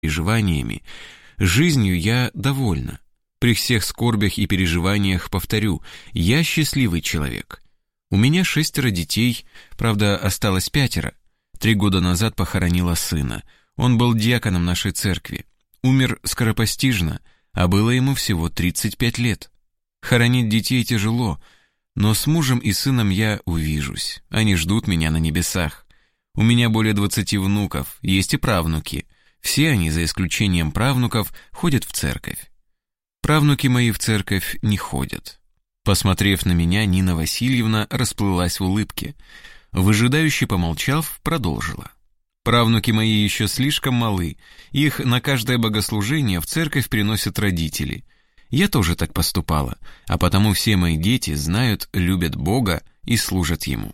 переживаниями, жизнью я довольна. При всех скорбях и переживаниях повторю, я счастливый человек. У меня 6 детей, правда, осталось 5. 3 года назад похоронила сына. Он был диаконом нашей церкви. Умер скоропостижно, а было ему всего 35 лет. Хоронить детей тяжело, но с мужем и сыном я увижусь. Они ждут меня на небесах. У меня более 20 внуков, есть и правнуки. Все они, за исключением правнуков, ходят в церковь. Правнуки мои в церковь не ходят. Посмотрев на меня, Нина Васильевна расплылась в улыбке. Выжидающе помолчав, продолжила. Правнуки мои еще слишком малы, их на каждое богослужение в церковь приносят родители. Я тоже так поступала, а потому все мои дети знают, любят Бога и служат Ему.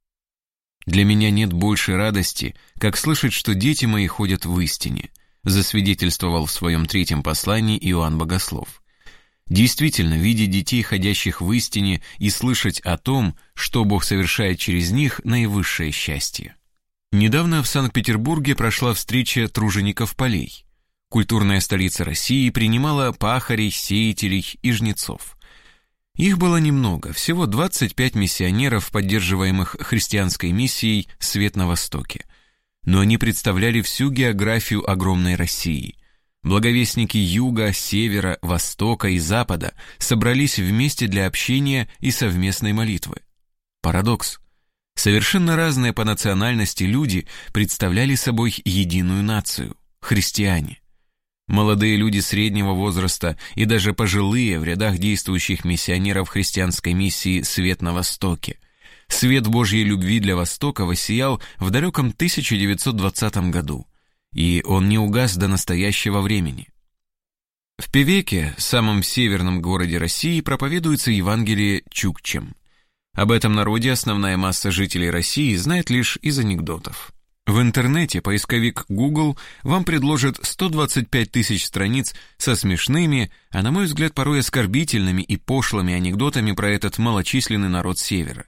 Для меня нет большей радости, как слышать, что дети мои ходят в истине, засвидетельствовал в своем 3 послании Иоанн Богослов. Действительно, видеть детей, ходящих в истине, и слышать о том, что Бог совершает через них, наивысшее счастье. Недавно в Санкт-Петербурге прошла встреча тружеников полей. Культурная столица России принимала пахарей, сеятелей и жнецов. Их было немного, всего 25 миссионеров, поддерживаемых христианской миссией «Свет на Востоке». Но они представляли всю географию огромной России. Благовестники юга, севера, востока и запада собрались вместе для общения и совместной молитвы. Парадокс. Совершенно разные по национальности люди представляли собой единую нацию – христиане. Молодые люди среднего возраста и даже пожилые в рядах действующих миссионеров христианской миссии «Свет на Востоке». Свет Божьей любви для Востока воссиял в далеком 1920 году, и он не угас до настоящего времени. В Певеке, самом северном городе России, проповедуется Евангелие чукчам. Об этом народе основная масса жителей России знает лишь из анекдотов. В интернете поисковик Google вам предложит 125 тысяч страниц со смешными, а на мой взгляд порой оскорбительными и пошлыми анекдотами про этот малочисленный народ Севера.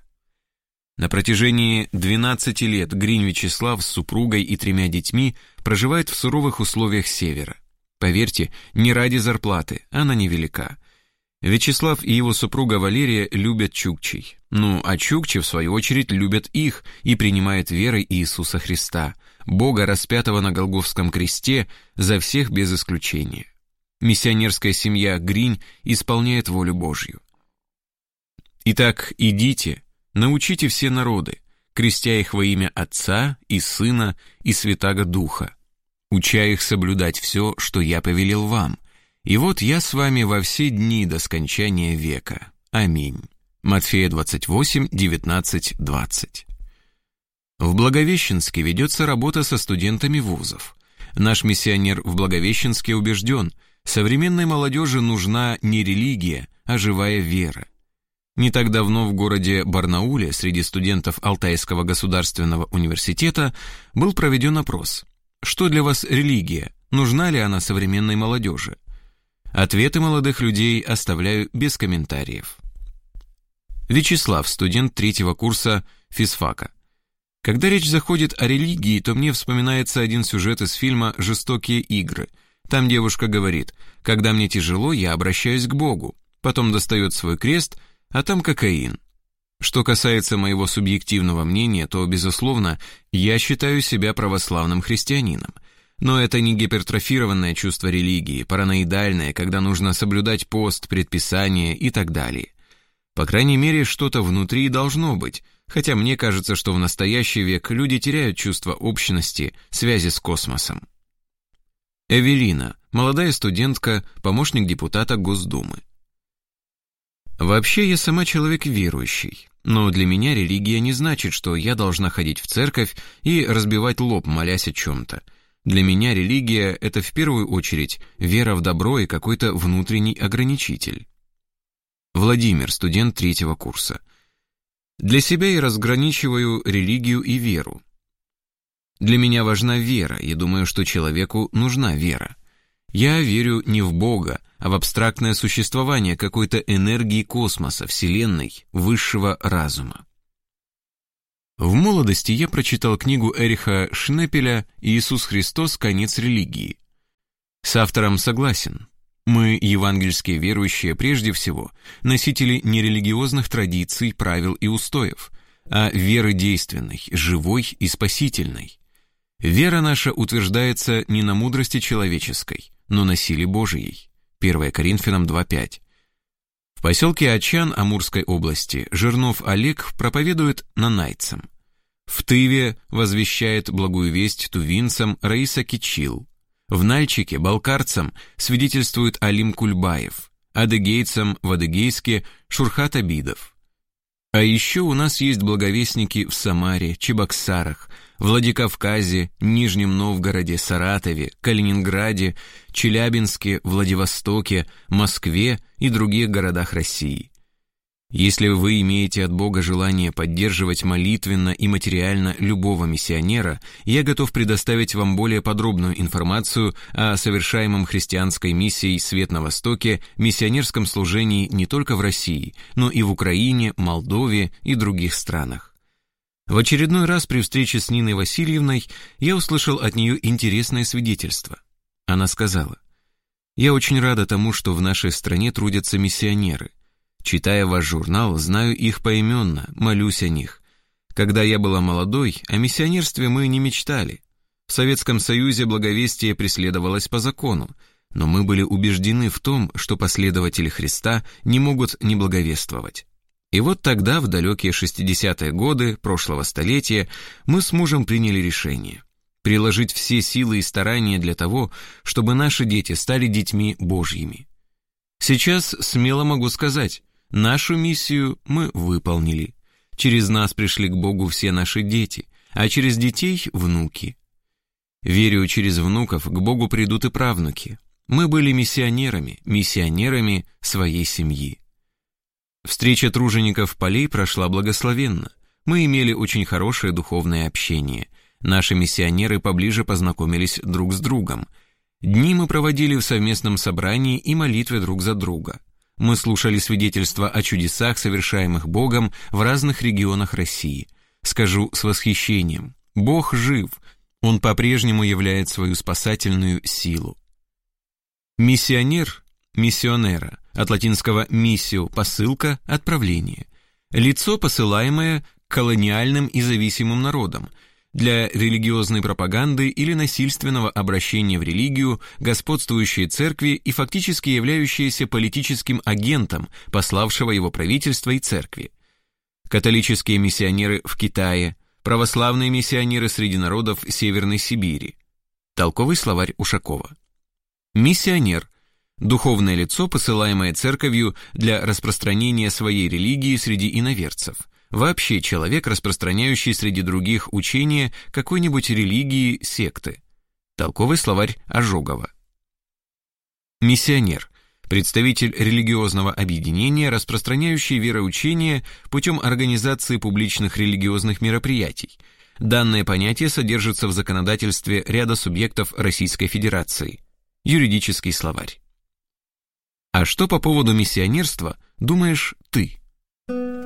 На протяжении 12 лет Гринь Вячеслав с супругой и 3 детьми проживает в суровых условиях Севера. Поверьте, не ради зарплаты, она невелика. Вячеслав и его супруга Валерия любят чукчей. А чукчи, в свою очередь, любят их и принимают верой Иисуса Христа, Бога, распятого на Голгофском кресте, за всех без исключения. Миссионерская семья Гринь исполняет волю Божью. Итак, идите, научите все народы, крестя их во имя Отца и Сына и Святаго Духа, уча их соблюдать все, что я повелел вам. И вот я с вами во все дни до скончания века. Аминь. Матфея 28, 19, 20. В Благовещенске ведется работа со студентами вузов. Наш миссионер в Благовещенске убежден, современной молодежи нужна не религия, а живая вера. Не так давно в городе Барнауле среди студентов Алтайского государственного университета был проведен опрос. Что для вас религия? Нужна ли она современной молодежи? Ответы молодых людей оставляю без комментариев. Вячеслав, студент 3 курса физфака. Когда речь заходит о религии, то мне вспоминается один сюжет из фильма «Жестокие игры». Там девушка говорит: «Когда мне тяжело, я обращаюсь к Богу». Потом достает свой крест, а там кокаин. Что касается моего субъективного мнения, то, безусловно, я считаю себя православным христианином. Но это не гипертрофированное чувство религии, параноидальное, когда нужно соблюдать пост, предписания и так далее. По крайней мере, что-то внутри должно быть, хотя мне кажется, что в настоящий век люди теряют чувство общности, связи с космосом. Эвелина, молодая студентка, помощник депутата Госдумы. Вообще я сама человек верующий, но для меня религия не значит, что я должна ходить в церковь и разбивать лоб, молясь о чем-то. Для меня религия – это в первую очередь вера в добро и какой-то внутренний ограничитель. Владимир, студент 3 курса. Для себя я разграничиваю религию и веру. Для меня важна вера, я думаю, что человеку нужна вера. Я верю не в Бога, а в абстрактное существование какой-то энергии космоса, Вселенной, высшего разума. В молодости я прочитал книгу Эриха Шнепеля «Иисус Христос. Конец религии». С автором согласен. Мы, евангельские верующие, прежде всего, носители не религиозных традиций, правил и устоев, а веры действенной, живой и спасительной. Вера наша утверждается не на мудрости человеческой, но на силе Божией. 1 Коринфянам 2:5. В поселке Ачан Амурской области Жирнов Олег проповедует нанайцам. В Тыве возвещает благую весть тувинцам Раиса Кичил. В Нальчике балкарцам свидетельствует Алим Кульбаев, адыгейцам в Адыгейске Шурхат Абидов. А еще у нас есть благовестники в Самаре, Чебоксарах, Владикавказе, Нижнем Новгороде, Саратове, Калининграде, Челябинске, Владивостоке, Москве и других городах России. Если вы имеете от Бога желание поддерживать молитвенно и материально любого миссионера, я готов предоставить вам более подробную информацию о совершаемом христианской миссией «Свет на Востоке» миссионерском служении не только в России, но и в Украине, Молдове и других странах. В очередной раз при встрече с Ниной Васильевной я услышал от нее интересное свидетельство. Она сказала: «Я очень рада тому, что в нашей стране трудятся миссионеры. Читая ваш журнал, знаю их поименно, молюсь о них. Когда я была молодой, о миссионерстве мы не мечтали. В Советском Союзе благовестие преследовалось по закону, но мы были убеждены в том, что последователи Христа не могут не благовествовать. И вот тогда, в далекие 60-е годы прошлого столетия, мы с мужем приняли решение приложить все силы и старания для того, чтобы наши дети стали детьми Божьими. Сейчас смело могу сказать, нашу миссию мы выполнили. Через нас пришли к Богу все наши дети, а через детей – внуки. Верю, через внуков к Богу придут и правнуки. Мы были миссионерами своей семьи. Встреча тружеников полей прошла благословенно. Мы имели очень хорошее духовное общение. Наши миссионеры поближе познакомились друг с другом. Дни мы проводили в совместном собрании и молитве друг за друга. Мы слушали свидетельства о чудесах, совершаемых Богом в разных регионах России. Скажу с восхищением: Бог жив, Он по-прежнему являет свою спасательную силу. Миссионер, миссионера, от латинского «missio» – посылка, отправление. Лицо, посылаемое к колониальным и зависимым народам, для религиозной пропаганды или насильственного обращения в религию, господствующей церкви и фактически являющееся политическим агентом, пославшего его правительство и церкви. Католические миссионеры в Китае, православные миссионеры среди народов Северной Сибири. Толковый словарь Ушакова. Миссионер – духовное лицо, посылаемое церковью для распространения своей религии среди иноверцев. Вообще человек, распространяющий среди других учения какой-нибудь религии, секты. Толковый словарь Ожогова. Миссионер – представитель религиозного объединения, распространяющий вероучение путем организации публичных религиозных мероприятий. Данное понятие содержится в законодательстве ряда субъектов Российской Федерации. Юридический словарь. А что по поводу миссионерства думаешь ты?